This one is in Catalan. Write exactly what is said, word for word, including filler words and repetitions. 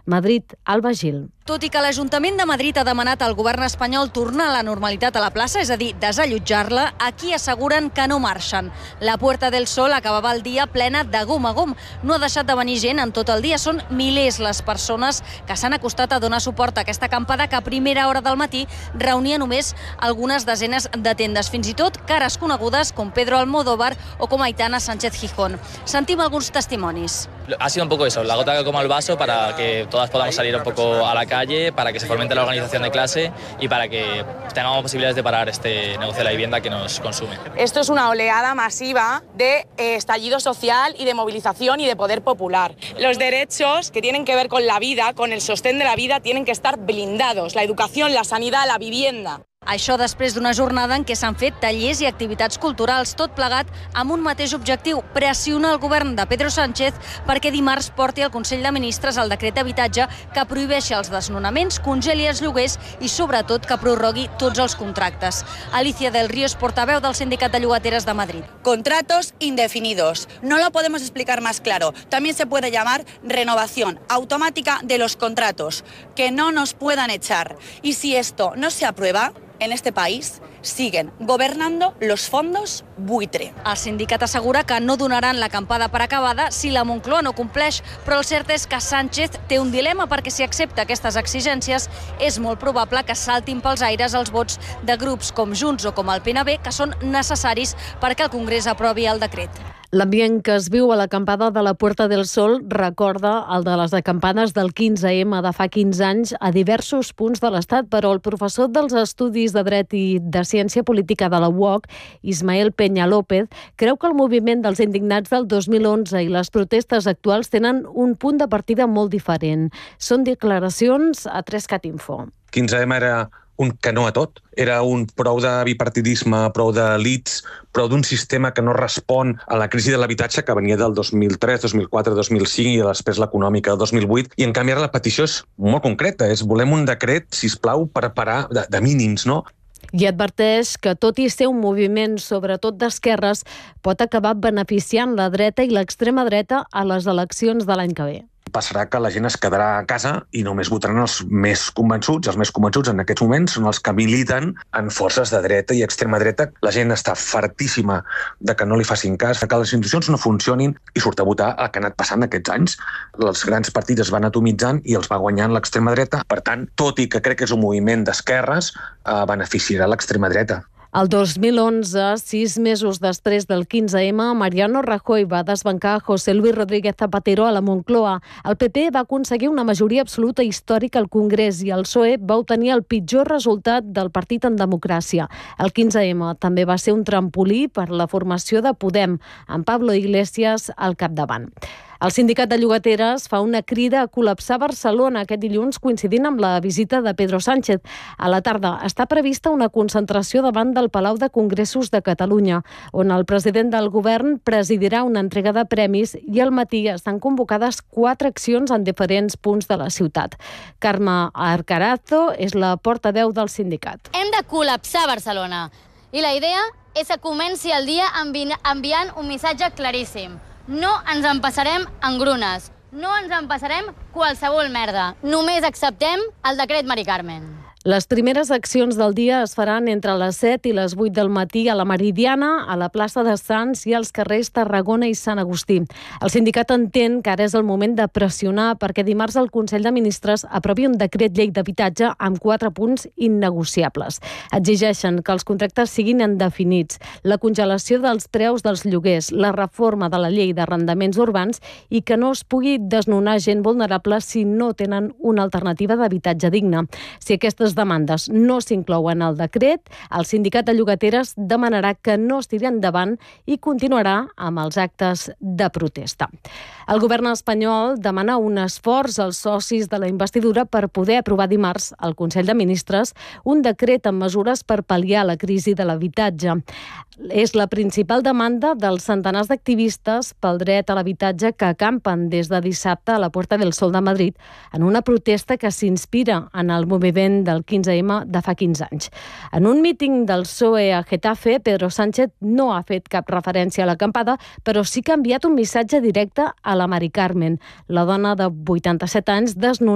Madrid, Alba Gil. Tot i que l'Ajuntament de Madrid ha demanat al govern espanyol tornar a la normalitat a la plaça, és a dir, desallotjar-la, aquí asseguren que no marxen. La Puerta del Sol acabava el dia plena de gom a gom. No ha deixat de venir gent en tot el dia. Són milers les persones que s'han acostat a donar suport a aquesta acampada que a primera hora del matí reunia només algunes desenes de tendes, fins i tot cares conegudes com Pedro Almodóvar o com Aitana Sánchez Gijón. Sentim alguns testimonis. Ha sido un poco eso, la gota que coma el vaso para que todas podamos salir un poco a la calle, para que se fomente la organización de clase y para que tengamos posibilidades de parar este negocio de la vivienda que nos consume. Esto es una oleada masiva de eh, estallido social y de movilización y de poder popular. Los derechos que tienen que ver con la vida, con el sostén de la vida, tienen que estar blindados. La educación, la sanidad, la vivienda. Això després d'una jornada en què s'han fet tallers i activitats culturals, tot plegat amb un mateix objectiu, pressionar el govern de Pedro Sánchez perquè dimarts porti al Consell de Ministres el decret d'habitatge que prohibeixi els desnonaments, congeli els lloguers i, sobretot, que prorrogui tots els contractes. Alicia del Río és portaveu del Sindicat de Llogateres de Madrid. Contratos indefinidos. No lo podemos explicar más claro. También se puede llamar renovación automática de los contratos, que no nos puedan echar. Y si esto no se aprueba, en este país siguen gobernando los fondos buitre. El sindicat assegura que no donaran l'acampada per acabada si la Moncloa no compleix, però el cert és que Sánchez té un dilema perquè si accepta aquestes exigències és molt probable que saltin pels aires els vots de grups com Junts o com el P N B que són necessaris perquè el Congrés aprovi el decret. L'ambient que es viu a l'acampada de la Puerta del Sol recorda el de les acampades del quinze ema de fa quinze anys a diversos punts de l'Estat, però el professor dels Estudis de Dret i de Ciència Política de la U O C, Ismael Peña López, creu que el moviment dels indignats del dos mil onze i les protestes actuals tenen un punt de partida molt diferent. Són declaracions a tres cat info. quinze ema era un que no a tot. Era un prou de bipartidisme, prou d'elits, prou d'un sistema que no respon a la crisi de l'habitatge que venia del dos mil tres, dos mil quatre, dos mil cinc i després l'econòmica del dos mil vuit. I en canvi ara la petició és molt concreta. És volem un decret, sisplau, per parar de, de mínims, no? I adverteix que, tot i ser un moviment sobretot d'esquerres, pot acabar beneficiant la dreta i l'extrema dreta a les eleccions de l'any que ve. Passarà que la gent es quedarà a casa i només votaran els més convençuts. Els més convençuts en aquests moments són els que militen en forces de dreta i extrema dreta. La gent està fartíssima de que no li facin cas, que les institucions no funcionin i surt a votar el que ha anat passant aquests anys. Els grans partits es van atomitzant i els va guanyant l'extrema dreta. Per tant, tot i que crec que és un moviment d'esquerres, eh, beneficiarà l'extrema dreta. El dos mil onze, sis mesos després del quinze ema, Mariano Rajoy va desbancar a José Luis Rodríguez Zapatero a la Moncloa. El P P va aconseguir una majoria absoluta històrica al Congrés i el P S O E va obtenir el pitjor resultat del partit en democràcia. El quinze ema també va ser un trampolí per la formació de Podem, amb Pablo Iglesias al capdavant. El sindicat de llogateres fa una crida a col·lapsar Barcelona aquest dilluns coincidint amb la visita de Pedro Sánchez. A la tarda està prevista una concentració davant del Palau de Congressos de Catalunya, on el president del govern presidirà una entrega de premis i al matí estan convocades quatre accions en diferents punts de la ciutat. Carme Arcarazo és la portaveu del sindicat. Hem de col·lapsar Barcelona i la idea és que comenci el dia envi- enviant un missatge claríssim. No ens empassarem engrunes, no ens empassarem qualsevol merda. Només acceptem el decret Mari Carmen. Les primeres accions del dia es faran entre les set i les vuit del matí a la Meridiana, a la plaça de Sants i als carrers Tarragona i Sant Agustí. El sindicat entén que ara és el moment de pressionar perquè dimarts el Consell de Ministres aprovi un decret llei d'habitatge amb quatre punts innegociables. Exigeixen que els contractes siguin indefinits, la congelació dels preus dels lloguers, la reforma de la llei d'arrendaments urbans i que no es pugui desnonar gent vulnerable si no tenen una alternativa d'habitatge digne. Si aquestes demandes no s'inclouen al decret, el sindicat de llogateres demanarà que no es tiri endavant i continuarà amb els actes de protesta. El govern espanyol demana un esforç als socis de la investidura per poder aprovar dimarts al Consell de Ministres un decret amb mesures per pal·liar la crisi de l'habitatge. És la principal demanda dels centenars d'activistes pel dret a l'habitatge que acampen des de dissabte a la Puerta del Sol de Madrid en una protesta que s'inspira en el moviment del quinze ema de fa quinze anys. En un míting del P S O E a Getafe, Pedro Sánchez no ha fet cap referència a l'acampada, però sí que ha enviat un missatge directe a la Mari Carmen, la dona de vuitanta-set anys desnonada